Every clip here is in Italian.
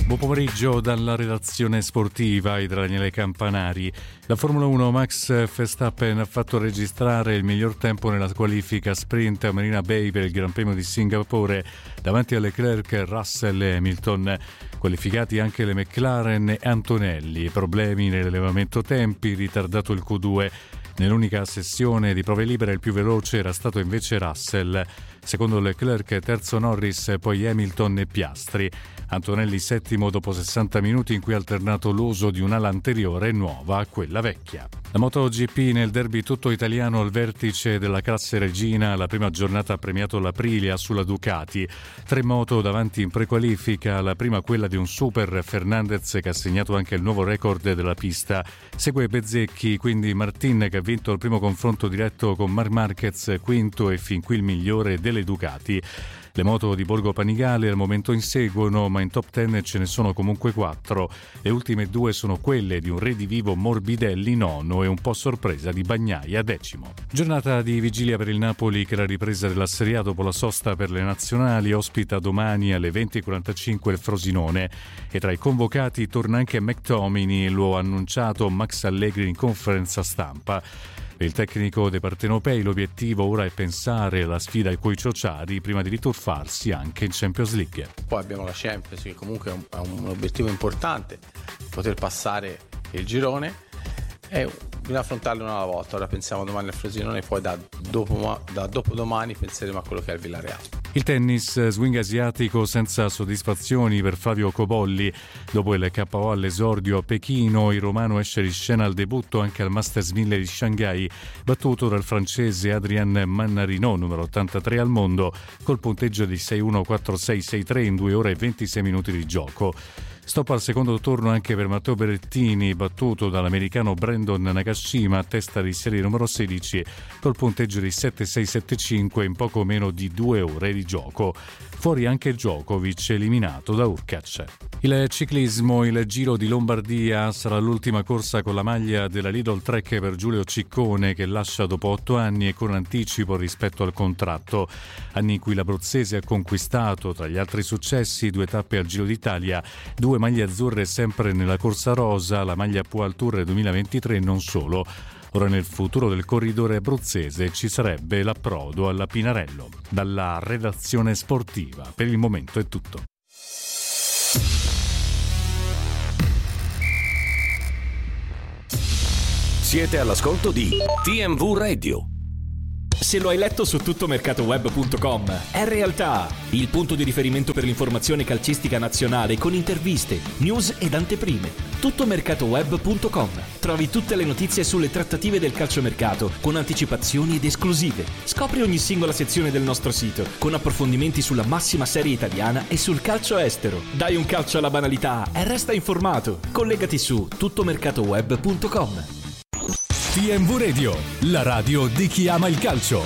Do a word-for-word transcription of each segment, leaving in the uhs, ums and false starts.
Buon pomeriggio dalla redazione sportiva di Daniele Campanari. La Formula uno, Max Verstappen ha fatto registrare il miglior tempo nella qualifica sprint a Marina Bay per il Gran Premio di Singapore davanti a Leclerc, Russell e Hamilton. Qualificati anche le McLaren e Antonelli. Problemi nell'elevamento tempi, ritardato il Q due. Nell'unica sessione di prove libere il più veloce era stato invece Russell. Secondo Leclerc, terzo Norris, poi Hamilton e Piastri. Antonelli settimo dopo sessanta minuti in cui ha alternato l'uso di un'ala anteriore nuova a quella vecchia. La MotoGP nel derby tutto italiano al vertice della classe regina, la prima giornata ha premiato l'Aprilia sulla Ducati. Tre moto davanti in prequalifica, la prima quella di un super Fernandez che ha segnato anche il nuovo record della pista. Segue Bezzecchi, quindi Martin che ha vinto il primo confronto diretto con Marc Marquez, quinto e fin qui il migliore delle Ducati. Le moto di Borgo Panigale al momento inseguono, ma in top ten ce ne sono comunque quattro. Le ultime due sono quelle di un redivivo Morbidelli nono e un po' sorpresa di Bagnaia decimo. Giornata di vigilia per il Napoli che la ripresa della Serie A dopo la sosta per le nazionali ospita domani alle venti e quarantacinque il Frosinone. E tra i convocati torna anche McTominay, lo ha annunciato Max Allegri in conferenza stampa. Per il tecnico dei partenopei l'obiettivo ora è pensare alla sfida coi ciociari prima di rituffarsi anche in Champions League. Poi abbiamo la Champions che comunque è un, è un obiettivo importante, poter passare il girone e bisogna affrontarlo una alla volta. Ora pensiamo domani al Frosinone e poi da, dopo, da dopodomani penseremo a quello che è il Villarreal. Il tennis, swing asiatico senza soddisfazioni per Flavio Cobolli. Dopo il K O all'esordio a Pechino, il romano esce di scena al debutto anche al Masters mille di Shanghai, battuto dal francese Adrien Mannarino, numero ottantatré al mondo, col punteggio di sei uno quattro sei sei tre in due ore e ventisei minuti di gioco. Stop al secondo turno anche per Matteo Berrettini, battuto dall'americano Brandon Nagashima, testa di serie numero sedici, col punteggio di sette sei sette cinque in poco meno di due ore di gioco. Fuori anche Djokovic, eliminato da Urkac. Il ciclismo, il Giro di Lombardia, sarà l'ultima corsa con la maglia della Lidl Trek per Giulio Ciccone, che lascia dopo otto anni e con anticipo rispetto al contratto. Anni in cui l'abruzzese ha conquistato, tra gli altri successi, due tappe al Giro d'Italia, due maglie azzurre sempre nella corsa rosa, la maglia Poal Tour duemilaventitré e non solo. Ora nel futuro del corridore abruzzese ci sarebbe l'approdo alla Pinarello. Dalla redazione sportiva, per il momento è tutto. Siete all'ascolto di T M V Radio. Se lo hai letto su tuttomercatoweb punto com, è realtà, il punto di riferimento per l'informazione calcistica nazionale con interviste, news ed anteprime. tuttomercatoweb punto com. Trovi tutte le notizie sulle trattative del calciomercato con anticipazioni ed esclusive. Scopri ogni singola sezione del nostro sito con approfondimenti sulla massima serie italiana e sul calcio estero. Dai un calcio alla banalità e resta informato. Collegati su tuttomercatoweb punto com. T M V Radio, la radio di chi ama il calcio.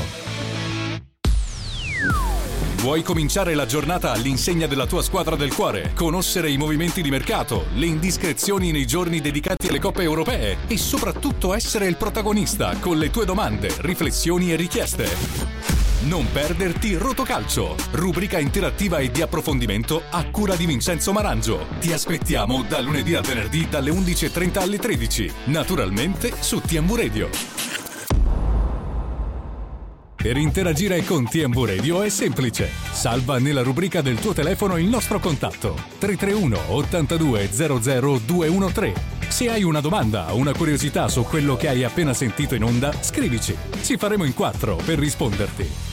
Vuoi cominciare la giornata all'insegna della tua squadra del cuore? Conoscere i movimenti di mercato, le indiscrezioni nei giorni dedicati alle coppe europee e soprattutto essere il protagonista con le tue domande, riflessioni e richieste. Non perderti Rotocalcio, rubrica interattiva e di approfondimento a cura di Vincenzo Marangio. Ti aspettiamo da lunedì a venerdì dalle undici e trenta alle tredici, naturalmente su T M V Radio. Per interagire con T M V Radio è semplice. Salva nella rubrica del tuo telefono il nostro contatto tre tre uno ottantadue zero zero due uno tre. Se hai una domanda o una curiosità su quello che hai appena sentito in onda, scrivici. Ci faremo in quattro per risponderti.